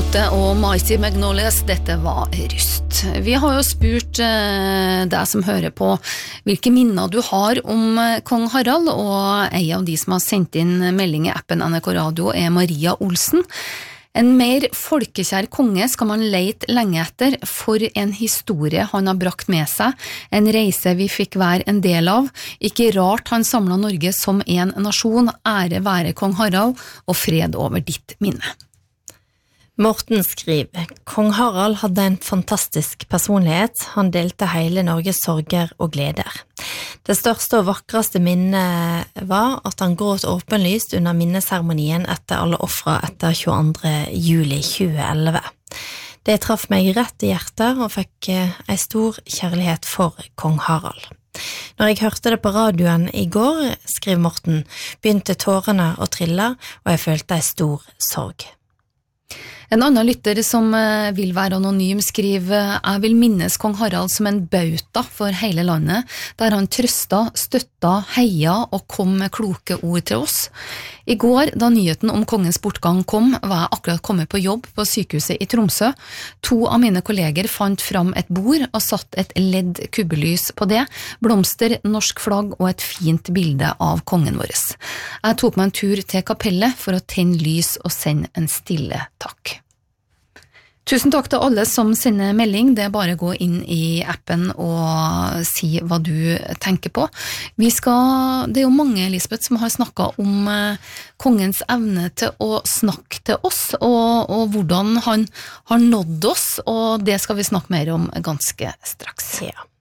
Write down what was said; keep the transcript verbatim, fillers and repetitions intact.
Coyote og Mighty Magnolias, dette var Ryst. Vi har jo spurt eh, deg som hører på hvilke minner du har om kong Harald, og en av de som har sendt inn melding i appen N R K Radio er Maria Olsen. En mer folkekjær konge skal man lete lenge etter, for en historie han har brakt med seg, en reise vi fikk være en del av. Ikke rart han samlet Norge som en nasjon, ære være kong Harald, og fred over ditt minne. Morten skriver, Kong Harald hadde en fantastisk personlighet, han delte hele Norges sorger og gleder. Det største og vakreste minnet var at han gråt åpenlyst under minneseremonien etter alle offre etter tjueandre juli tjueelleve. Det traff meg rett i hjertet og fikk en stor kjærlighet for kong Harald. Når jeg hørte det på radioen i går, skriver Morten, begynte tårene å trille, og jeg følte en stor sorg. En annen lytter som vil være anonym skriver, jeg vil minnes kong Harald som en bauta for hele landet, der han trøsta, støtta, heia og kom med kloke ord til oss. I går, da nyheten om kongens bortgang kom, var jeg akkurat kommet på jobb på sykehuset i Tromsø. To av mine kolleger fant fram et bord og satt et ledd kubbelys på det, blomster, norsk flagg og et fint bilde av kongen vår. Jeg tok meg en tur til kapellet for å tenne lys og sende en stille takk. Tusen takk til alle som sender melding. Det er bare å gå inn i appen og si hva du tenker på. Vi skal, det er jo mange, Elisabeth, som har snakket om kongens evne til å snakke til oss, og, og hvordan han har nådd oss, og det skal vi snakke mer om ganske straks. Ja.